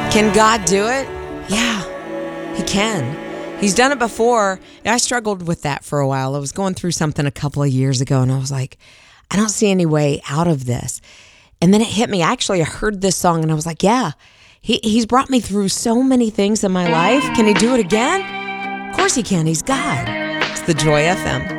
Can God do it? Yeah, He can. He's done it before. I struggled with that for a while. I was going through something a couple of years ago, and I was like, I don't see any way out of this. And then it hit me. Actually, I heard this song, and I was like, yeah, He's brought me through so many things in my life. Can He do it again? Of course He can. He's God. It's the Joy FM.